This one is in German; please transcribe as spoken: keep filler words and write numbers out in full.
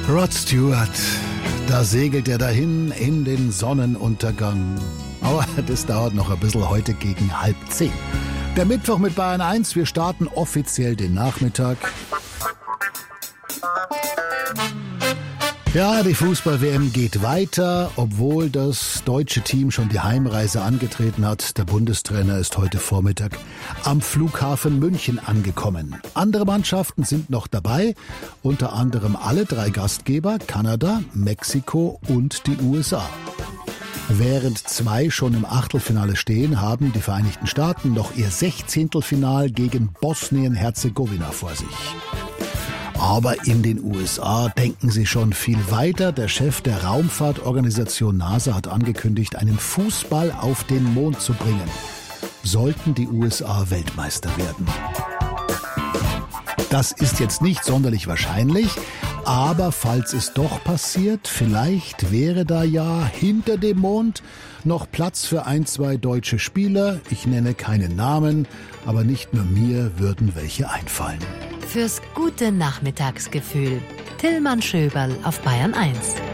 Rod Stewart, da segelt er dahin in den Sonnenuntergang. Aber das dauert noch ein bisschen, heute gegen halb zehn. Der Mittwoch mit Bayern eins, wir starten offiziell den Nachmittag. Ja, die Fußball-W M geht weiter, obwohl das deutsche Team schon die Heimreise angetreten hat. Der Bundestrainer ist heute Vormittag am Flughafen München angekommen. Andere Mannschaften sind noch dabei, unter anderem alle drei Gastgeber, Kanada, Mexiko und die U S A. Während zwei schon im Achtelfinale stehen, haben die Vereinigten Staaten noch ihr Sechzehntelfinal gegen Bosnien-Herzegowina vor sich. Aber in den U S A denken sie schon viel weiter. Der Chef der Raumfahrtorganisation NASA hat angekündigt, einen Fußball auf den Mond zu bringen. Sollten die U S A Weltmeister werden. Das ist jetzt nicht sonderlich wahrscheinlich, aber falls es doch passiert, vielleicht wäre da ja hinter dem Mond noch Platz für ein, zwei deutsche Spieler. Ich nenne keine Namen, aber nicht nur mir würden welche einfallen. Fürs gute Nachmittagsgefühl. Tillmann Schöberl auf Bayern eins.